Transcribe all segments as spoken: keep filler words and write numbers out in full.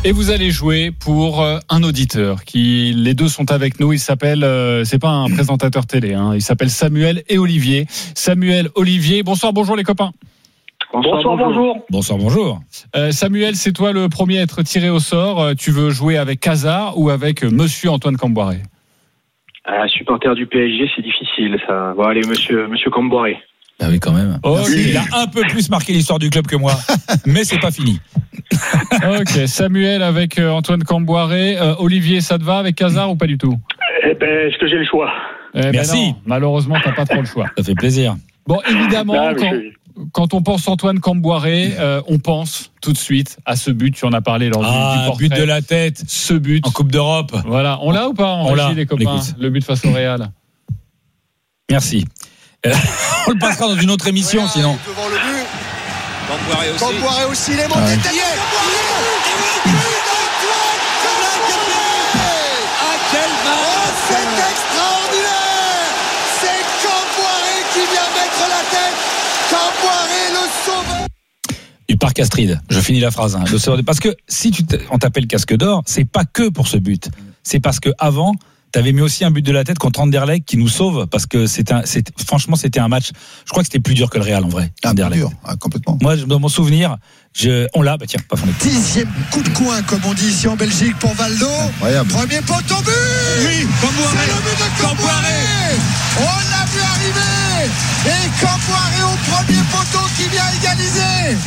Et vous allez jouer pour euh, un auditeur qui, les deux sont avec nous. Il s'appelle, euh, c'est pas un présentateur télé, hein, il s'appelle Samuel et Olivier. Samuel, Olivier, bonsoir, bonjour les copains. Bonsoir, bonsoir, bonjour. Bonsoir, bonjour. Euh, Samuel, c'est toi le premier à être tiré au sort. Euh, tu veux jouer avec Cazard ou avec euh, Monsieur Antoine Camboiré? Ah, supporter du P S G, c'est difficile, ça. Bon, allez, Monsieur, Monsieur Camboiré. Ah oui, quand même. Oh, oui. Il a un peu plus marqué l'histoire du club que moi, mais c'est pas fini. Ok, Samuel avec euh, Antoine Camboiré. Euh, Olivier, ça te va avec Cazard ou pas du tout? Eh ben, est-ce que j'ai le choix? Eh ben Merci. non, malheureusement, t'as pas trop le choix. Ça fait plaisir. Bon, évidemment, Ah, quand, je... quand on pense Antoine Camboiré, euh, on pense tout de suite à ce but. Tu en as parlé lors du, Ah, du portrait. but de la tête. Ce but En Coupe d'Europe. Voilà, on l'a ou pas en On l'a, régie, les copains? l'écoute. Le but face au Real. Merci. Euh, on le passera dans une autre émission, Voilà, sinon. devant le but. Camboiré aussi. Camboiré aussi, il est monté. Ah ouais. Daniel Ah, quel match! Oh, c'est extraordinaire. C'est Camboiré qui vient mettre la tête. Camboiré, le sauveur. Du parc Astrid. Je finis la phrase. Hein. Le sauveur de- Parce que si tu t- on t'appelle casque d'or, c'est pas que pour ce but. C'est parce que avant, t'avais mis aussi un but de la tête contre Anderlecht qui nous sauve parce que c'est un, c'est, franchement, c'était un match. Je crois que c'était plus dur que le Real en vrai. Ah, Anderlecht. dur, ah, complètement. Moi, je- dans mon souvenir, je, on l'a. Bah tiens, pas fondé. Dixième coup de coin, comme on dit ici en Belgique pour Valdo. Incroyable. Premier poteau but. Oui, Camboiré. C'est le but de Camboiré. On l'a vu arriver. Et Camboiré au premier poteau qui vient égaliser.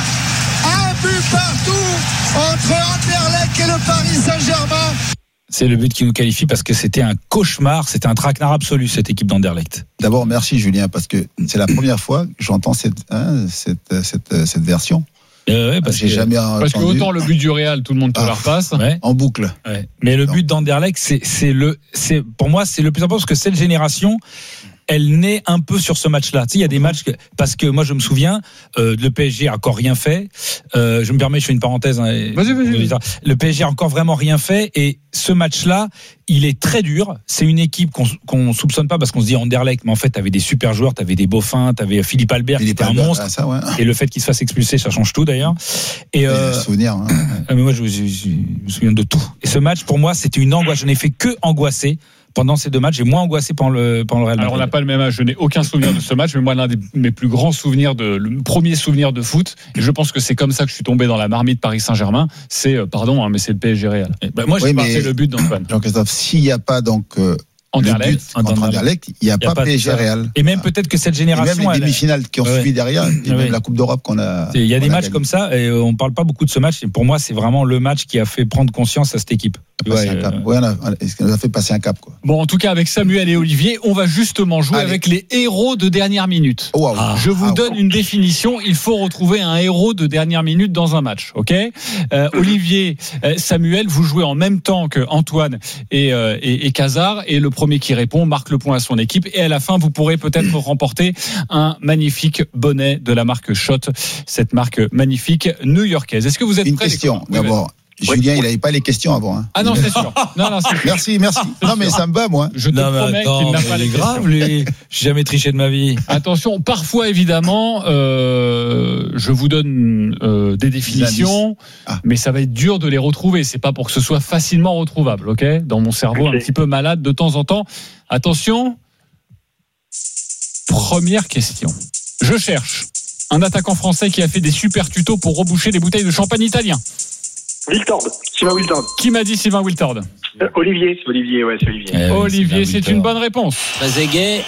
Un but partout entre Anderlecht et le Paris Saint-Germain. C'est le but qui nous qualifie parce que c'était un cauchemar, c'était un traquenard absolu cette équipe d'Anderlecht. D'abord, merci Julien, parce que c'est la première fois que j'entends cette, hein, cette, cette, cette version. Euh, ouais, parce J'ai que, jamais Parce que entendu autant le but du Real, tout le monde te Ah. la repasse. ouais, en boucle. ouais. Mais le Non. but d'Anderlecht, c'est, c'est le, c'est, pour moi, c'est le plus important parce que cette génération, elle naît un peu sur ce match-là. Tu sais, il y a des matchs que, parce que moi, je me souviens, euh, le P S G a encore rien fait. Euh, je me permets, je fais une parenthèse. Hein, Vas-y, vas-y, vas-y. Le P S G a encore vraiment rien fait et ce match-là, il est très dur. C'est une équipe qu'on, qu'on soupçonne pas parce qu'on se dit Anderlecht, mais en fait, t'avais des super joueurs, t'avais des Beaufin, t'avais Philippe Albert qui Philippe était un Albert, monstre. ah, ça, ouais. Et le fait qu'il se fasse expulser, ça change tout d'ailleurs. Et, Et euh, le souvenir. Hein. ah, mais moi, je, je- je me souviens de tout. Et ce match, pour moi, c'était une angoisse. Je n'ai fait que angoisser pendant ces deux matchs. J'ai moins angoissé pendant le, pendant le Real Madrid. Alors on n'a pas le même âge, je n'ai aucun souvenir de ce match, mais moi l'un des mes plus grands souvenirs de le premier souvenir de foot, et je pense que c'est comme ça que je suis tombé dans la marmite Paris Saint-Germain, c'est euh, pardon hein, mais c'est le P S G Real. Et ben, moi, Oui, j'ai mais- pas C'est le but d'Antoine. Jean-Christophe, s'il n'y a pas donc euh, Anderlecht, le but contre Anderlecht. Anderlecht, il n'y a, Il y a pas pas P S G de- Real. Et même peut-être que cette Et même génération, les elle- demi-finales qui ont Ouais. suivi derrière, et Ouais. même la Coupe d'Europe qu'on a. il y a des qu'on matchs gagné. comme ça, et euh, on parle pas beaucoup de ce match. Et pour moi, c'est vraiment le match qui a fait prendre conscience à cette équipe. On a passé Ouais, un cap. euh, Ouais, on a, on a- ça nous a fait passer un cap, quoi. Bon, en tout cas, avec Samuel et Olivier, on va justement jouer Allez. avec les héros de dernière minute. Oh, waouh. Ah. Je vous Ah, donne une définition. Il faut retrouver un héros de dernière minute dans un match. Ok, euh, Olivier, euh, Samuel, vous jouez en même temps que Antoine et, euh, et, et Cazard, et le premier qui répond marque le point à son équipe. Et à la fin, vous pourrez peut-être remporter un magnifique bonnet de la marque Schott, cette marque magnifique new-yorkaise. Est-ce que vous êtes Une prêts, les question, copains? Oui, d'abord. Julien, il n'avait pas les questions avant. Hein. Ah non, c'est sûr. Non, non, c'est sûr. Merci, merci. Non, mais ça me va, moi. Je te Non, mais promets attends, qu'il n'a mais pas il les est questions. grave, lui. J'ai jamais triché de ma vie. Attention, parfois évidemment, euh, je vous donne euh, des définitions, Ah. mais ça va être dur de les retrouver. C'est pas pour que ce soit facilement retrouvable, ok ? Dans mon cerveau Ok. un petit peu malade de temps en temps. Attention. Première question. Je cherche un attaquant français qui a fait des super tutos pour reboucher les bouteilles de champagne italien. Wiltord. Sylvain Wiltord. Qui m'a dit Sylvain Wiltord ? Euh, Olivier. C'est Olivier, ouais, c'est Olivier. Eh oui, Olivier, c'est c'est Victor. une bonne réponse. Trezeguet.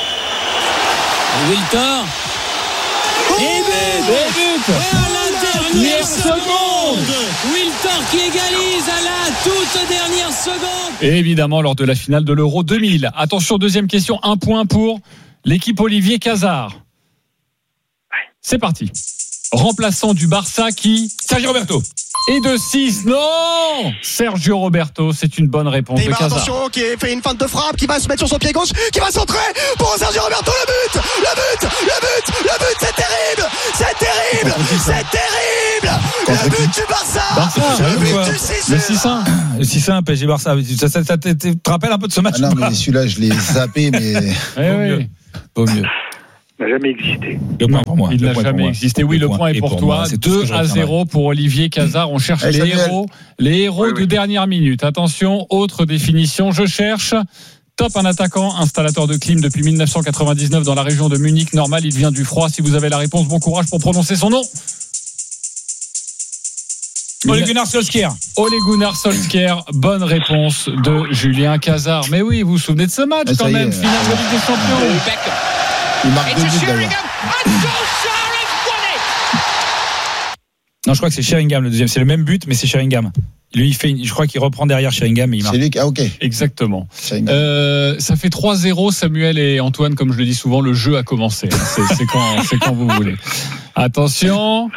Wiltor. Et but. Et but Et à la dernière Dernière seconde, Wiltor qui égalise à la toute dernière seconde. Et évidemment, lors de la finale de l'Euro deux mille. Attention, deuxième question, un point pour l'équipe Olivier Cazard. C'est parti. Remplaçant du Barça qui... Sergio Roberto. Et de six, non Sergio Roberto, c'est une bonne réponse de Neymar, Cazard. attention, qui fait une feinte de frappe, qui va se mettre sur son pied gauche, qui va centrer pour Sergio Roberto, le but, le but, le but, le but, c'est terrible, c'est terrible, c'est terrible, le but du Barça, Barça, le ouais, but du six Le six un. Le six un, P S G Barça. Ça, ça, ça, tu te rappelles un peu de ce match Ah non, ou pas mais celui-là, je l'ai zappé, mais. Eh oui. Au mieux. n'a jamais existé. Le point pour moi. Il Le n'a point pour jamais moi. existé. Oui, le, le point est pour, pour toi. Moi, c'est tout ce deux que je à retiendrai. zéro pour Olivier Cazard. On cherche Allez, les Samuel. héros, les héros Oui, de oui. dernière minute. Attention, autre définition. Je cherche. Top, un attaquant, installateur de clim depuis dix-neuf cent quatre-vingt-dix-neuf dans la région de Munich. Normal, il vient du froid. Si vous avez la réponse, bon courage pour prononcer son nom. Ole Gunnar Solskjaer. Ole Gunnar Solskjaer, bonne réponse de Julien Cazard. Mais oui, vous vous souvenez de ce match Ah, ça quand y même, est. finale de Ligue des Champions. Il marque deux buts d'ailleurs. Non, je crois que c'est Sheringham le deuxième. C'est le même but, mais c'est Sheringham. Lui, il fait, une- je crois qu'il reprend derrière Sheringham et il marque. C'est lui qui. Ah, ok. Exactement. Sheringham. Euh, ça fait trois zéro, Samuel et Antoine, comme je le dis souvent, le jeu a commencé. C'est, c'est quand, c'est quand vous voulez. Attention.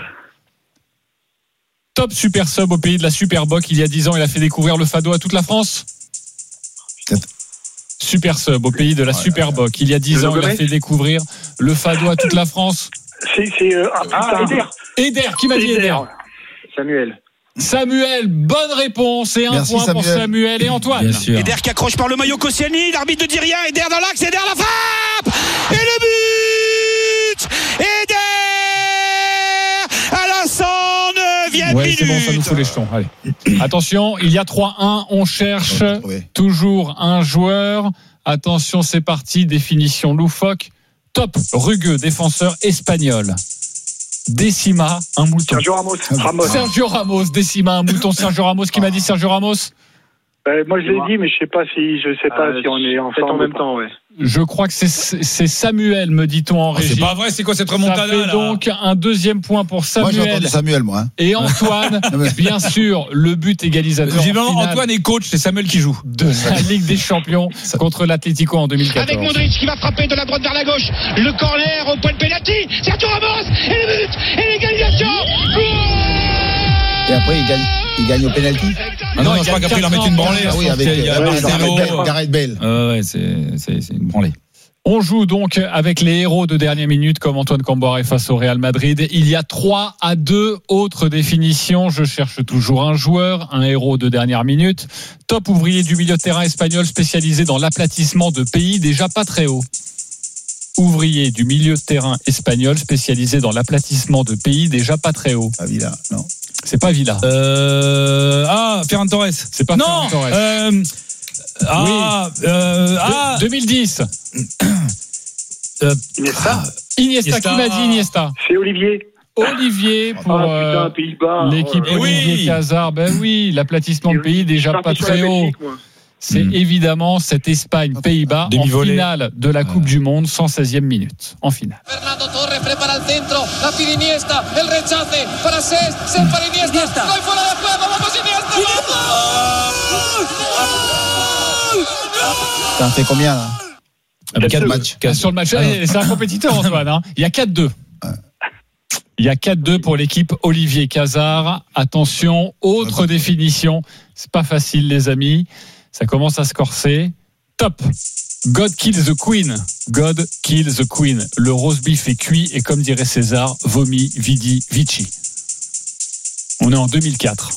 Top super sub au pays de la Superboc. Il y a dix ans, il a fait découvrir le fado à toute la France. Peut-être. Super sub au pays de la Oh là Superboc. Il y a dix Le ans, il a Gomez. fait découvrir le fado à toute la France. C'est, c'est, euh, ah, Ah, putain. Eder, qui m'a dit Eder? Samuel. Samuel, bonne réponse et un Merci, point pour Samuel. Samuel et Antoine. Bien sûr. Eder qui accroche par le maillot Koscielny, l'arbitre ne dit rien, Eder dans l'axe, Eder la frappe et le but Eder à la cent neuvième Ouais, minute. c'est bon, ça nous fout les jetons. Allez. Attention, il y a trois un, on cherche Oui. toujours un joueur. Attention, c'est parti, définition loufoque. Top, rugueux, défenseur espagnol. Décima, un mouton. Sergio Ramos. Ramos. Sergio Ramos, Décima, un mouton. Sergio Ramos, qui m'a dit Sergio Ramos? Euh, moi, je l'ai dit, mais je sais pas si, je sais pas Euh, si on est ensemble. en même temps, ouais. Je crois que c'est, c'est Samuel, me dit-on en Oh, régie. c'est pas vrai, c'est quoi cette Ça remontada fait là donc un deuxième point pour Moi, j'ai Samuel entendu Samuel, moi. hein. et Antoine. Non, mais- Bien sûr, le but égalisateur en Visiblement, finale Antoine est coach, c'est Samuel qui joue. de la Ligue des Champions contre l'Atlético en deux mille quatorze. Avec Modric qui va frapper de la droite vers la gauche, le corner au point de pénalty, Sergio Ramos et le but et l'égalisation. Et après, il gagne, il gagne au penalty. Ah non, Non, je il crois y a qu'après il en met quatre une ans. branlée. Ah oui, avec il y a euh, Marcelo. Gareth Bale, Gareth Bale. Euh, ouais, c'est, c'est, c'est une branlée. On joue donc avec les héros de dernière minute comme Antoine Camboire face au Real Madrid. Il y a trois à deux autres définitions. Je cherche toujours un joueur, un héros de dernière minute. Top ouvrier du milieu de terrain espagnol spécialisé dans l'aplatissement de pays déjà pas très hauts. Ouvrier du milieu de terrain espagnol spécialisé dans l'aplatissement de pays déjà pas très hauts. Ah, Villa, non. C'est pas Villa. Euh, ah, Ferran Torres. C'est pas non. Ferran Torres. Euh, ah, euh, ah, De- deux mille dix. euh, Iniesta. Iniesta, Iniesta. qui m'a dit Iniesta? C'est Olivier. Olivier pour Ah, euh, putain, Pays-Bas. l'équipe Oh là là. Olivier oui. Cazard. Ben oui, l'aplatissement de pays déjà Parti pas sur la très haut. Belgique, moi. C'est Mm. évidemment cette Espagne-Pays-Bas en Demi-volée. finale de la Coupe du Monde, cent seizième minute. En finale. Fernando Torres prepara el centro, la pide Iniesta, el rechace para Cés, Cés para Iniesta, gol fuera de juego, vamos Iniesta, Ça en fait combien, là? avec quatre deux. matchs. Sur le match, Ah non. eh, c'est un compétiteur Antoine. Hein. Il y a quatre deux. Il y a quatre deux pour l'équipe Olivier Cazard. Attention, autre définition. C'est pas facile les amis. Ça commence à se corser. Top. God kill the queen. God kill the queen. Le roast beef est cuit et comme dirait César, vomi, vidi, vici. On est en deux mille quatre.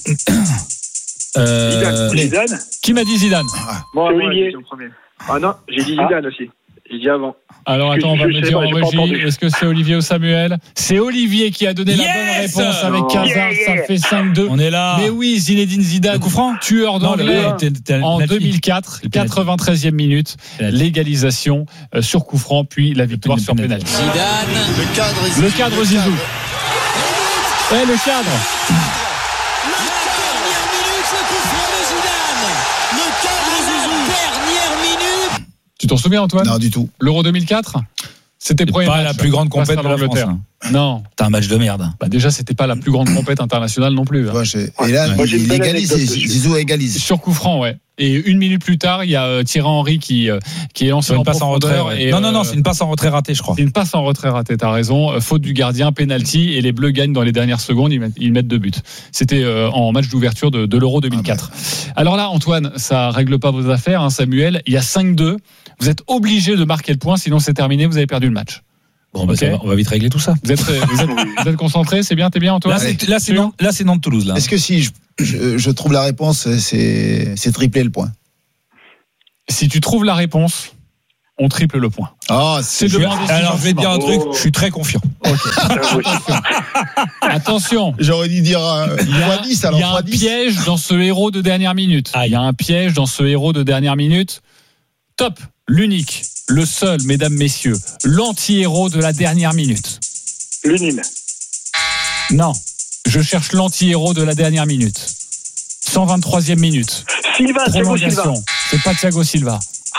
Euh, Zidane. Zidane. Qui m'a dit Zidane? Moi, C'est moi, Olivier. j'ai dit en premier. Ah non, j'ai dit Zidane aussi. J'ai dit avant. Alors Je- attends, on va je me sais dire pas, en j'ai pas régie. entendu. Est-ce que c'est Olivier ou Samuel? C'est Olivier qui a donné la Yes bonne réponse avec Non. Cazard. Yeah, yeah. Ça fait cinq deux. on est là. Mais oui, Zinedine Zidane, Le coup franc tueur Non, le- d'anglais. t'es- t'es- En penalty. deux mille quatre, Le penalty. quatre-vingt-treizième minute, Penalty. l'égalisation euh, sur coup franc, puis la victoire Le sur penalty. pénalty. Zidane, Le cadre, Le cadre Zizou. Eh, le cadre. Dernière minute, le coup franc de Zidane. Le cadre Zizou. Dernière minute. Tu t'en souviens, Antoine? Non, du tout. L'Euro deux mille quatre? C'était C'est premier pas match la plus grande face à compète de la France. l'Angleterre. hein. Non. T'as un match de merde. Bah déjà, c'était pas la plus grande compète internationale non plus. Tu hein. vois, j'ai- Et là, Moi, j'ai une il belle égalise. anecdote dessus. Zizou égalise. Sur coup franc, ouais. Et une minute plus tard, il y a euh, Thierry Henry qui, euh, qui est lancé C'est en une passe en retrait. profondeur. ouais. et, Non, non, non, euh, c'est une passe en retrait ratée, je crois. C'est une passe en retrait ratée, t'as raison. Euh, Faute du gardien, penalty, et les Bleus gagnent dans les dernières secondes, ils mettent, ils mettent deux buts. C'était euh, en match d'ouverture de, de l'Euro deux mille quatre. Alors là, Antoine, ça règle pas vos affaires, hein, Samuel. Il y a cinq deux. Vous êtes obligé de marquer le point, sinon c'est terminé, vous avez perdu le match. Bon, bah, Ok. ça va, on va vite régler tout ça. Vous êtes, vous êtes, vous êtes concentré, c'est bien, t'es bien, Antoine? Là, c'est, là, c'est Sûr Nantes, là, c'est Nantes-Toulouse, là. Est-ce que si je, je, je trouve la réponse, c'est, c'est triplé le point? Si tu trouves la réponse, on triple le point. Ah, c'est je demandé. vais, alors, je vais te dire un truc, Oh. je suis très confiant. Attention. Attention. J'aurais dû dire euh, Il y a, fois dix, alors il y a fois un dix. piège dans ce héros de dernière minute. Ah, il y a un piège dans ce héros de dernière minute. Top, l'unique, le seul, mesdames, messieurs, l'anti-héros de la dernière minute. L'unime. Non, je cherche l'anti-héros de la dernière minute. cent vingt-troisième minute. Silva, Thiago Silva. Prolongation. C'est pas Thiago Silva.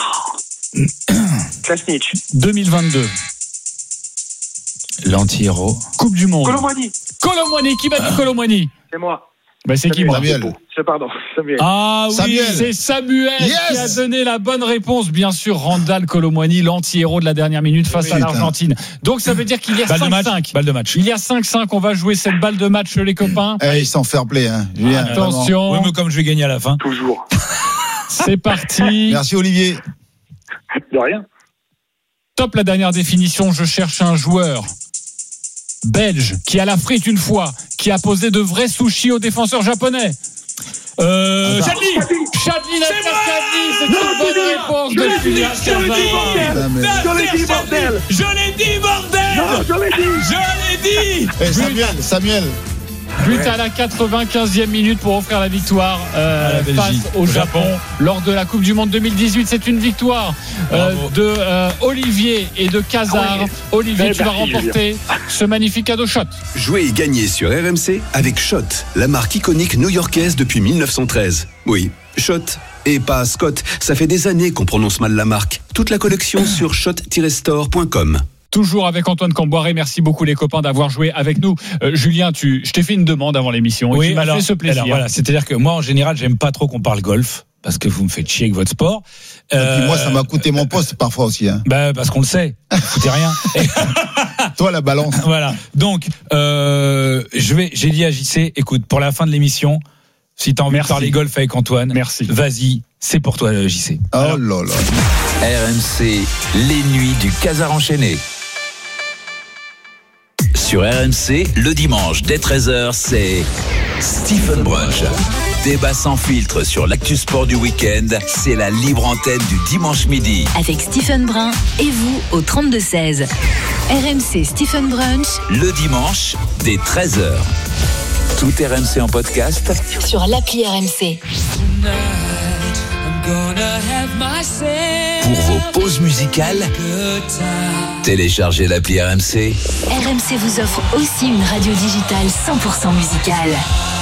Krasnic. deux mille vingt-deux. L'anti-héros. Coupe du Monde. Colomboigny. Colomboigny, qui va dire Colomboigny? C'est moi. Ben c'est qui, moi? Samuel. C'est pardon, Samuel. Ah oui, Samuel. c'est Samuel Yes. qui a donné la bonne réponse. Bien sûr, Randall Colomboigny, l'anti-héros de la dernière minute face Oui, à putain. l'Argentine. Donc ça veut dire qu'il y a Balle de match. cinq cinq. Balle de match. Il y a cinq cinq. On va jouer cette balle de match, les copains. Eh, ils sont fair play, hein. Julien, vraiment. Attention, Oui, mais comme je vais gagner à la fin. Toujours. c'est parti. Merci Olivier. De rien. Top, la dernière définition. Je cherche un joueur belge qui a la frite une fois, qui a posé de vrais sushis aux défenseurs japonais. Euh, Hazard. Chadli Chadli Nasser Chadli, c'est une bonne réponse de Julien Je l'ai dit, Cazard. bordel. Ah, mais- Je l'ai dit, bordel. Je l'ai dit, bordel! Non, je l'ai dit. Je l'ai dit! Eh, Samuel, Samuel. But à la quatre-vingt-quinzième minute pour offrir la victoire euh, À la Belgique. face au Au Japon. Japon. Lors de la Coupe du Monde deux mille dix-huit. C'est une victoire euh, Bravo. de euh, Olivier et de Cazard. Oui. Olivier, Eh, tu vas merci, remporter ce magnifique cadeau shot. Jouez et gagnez sur R M C avec Shot, la marque iconique new-yorkaise depuis mille neuf cent treize. Oui, Shot. Et pas Scott. Ça fait des années qu'on prononce mal la marque. Toute la collection sur shot tiret store point com. Toujours avec Antoine Camboiré. Merci beaucoup les copains d'avoir joué avec nous. Euh, Julien, tu, je t'ai fait une demande avant l'émission. Et Oui, tu m'as alors, fait ce plaisir. alors voilà, c'est-à-dire que moi, en général, j'aime pas trop qu'on parle golf parce que vous me faites chier avec votre sport. Et Euh, puis moi, ça m'a coûté mon poste parfois aussi. Hein. Bah, parce qu'on le sait. Vous foutez rien. Et Toi, la balance. voilà. Donc, euh, je vais, j'ai dit à J C, écoute, pour la fin de l'émission, si t'as envie Merci. de parler golf avec Antoine, Merci. vas-y, c'est pour toi, J C. Oh Alors, là là. R M C, les nuits du Casar enchaîné. Sur R M C, le dimanche dès treize heures, c'est Stephen Brunch. Débat sans filtre sur l'actu sport du week-end, c'est la libre antenne du dimanche midi. Avec Stephen Brun et vous au trente-deux seize. R M C Stephen Brunch Le dimanche dès treize heures. Tout R M C en podcast sur l'appli R M C. pour vos pauses musicales. Téléchargez l'appli R M C. R M C vous offre aussi une radio digitale cent pour cent musicale.